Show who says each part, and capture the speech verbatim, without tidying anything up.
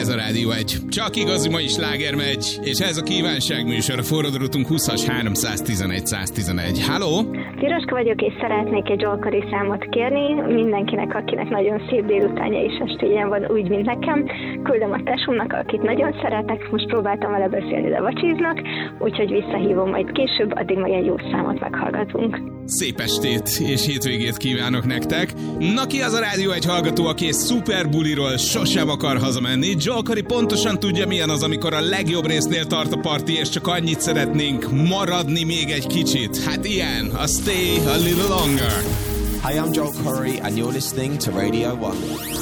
Speaker 1: ez a Rádió egy. Csak igazi mai sláger megy, és ez a kívánság műsor, a forradórutunk húszas háromszáztizenegy száztizenegy. Halló?
Speaker 2: Piroska vagyok, és szeretnék egy Joel Corry számot kérni mindenkinek, akinek nagyon szép délutánja és estéjen van, úgy, mint nekem. Küldöm a tesómnak, akit nagyon szeretek, most próbáltam vele beszélni, de vacsiznak, úgyhogy visszahívom majd később, addig meg egy jó számot meghallgatunk.
Speaker 1: Szép estét és hétvégét kívánok nektek. Na, ki az a Rádió egy hallgató, aki egy szuper buliról sosem akar hazamenni? Joel Corry pontosan tudja, milyen az, amikor a legjobb résznél tart a parti, és csak annyit szeretnénk maradni még egy kicsit. Hát ilyen, a Stay a Little Longer.
Speaker 3: Hi, I'm Joel Corry and you're listening to Radio one.